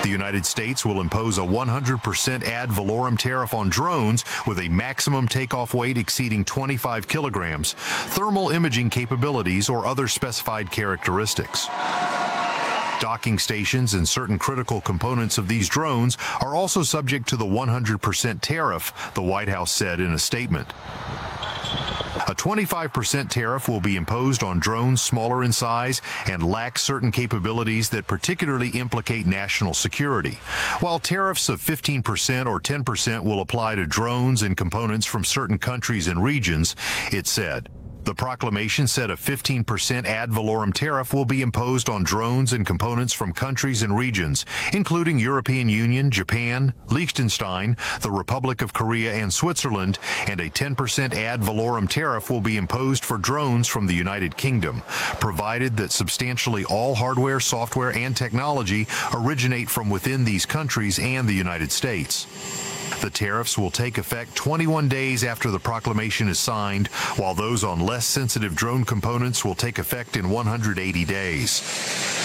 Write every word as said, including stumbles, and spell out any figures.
The United States will impose a one hundred percent ad valorem tariff on drones with a maximum takeoff weight exceeding twenty-five kilograms, thermal imaging capabilities, or other specified characteristics. Docking stations and certain critical components of these drones are also subject to the one hundred percent tariff, the White House said in a statement. A twenty-five percent tariff will be imposed on drones smaller in size and lack certain capabilities that particularly implicate national security, while tariffs of fifteen percent or ten percent will apply to drones and components from certain countries and regions, it said. The proclamation said a fifteen percent ad valorem tariff will be imposed on drones and components from countries and regions, including European Union, Japan, Liechtenstein, the Republic of Korea, and Switzerland, and a ten percent ad valorem tariff will be imposed for drones from the United Kingdom, provided that substantially all hardware, software, and technology originate from within these countries and the United States. The tariffs will take effect twenty-one days after the proclamation is signed, while those on less sensitive drone components will take effect in one hundred eighty days.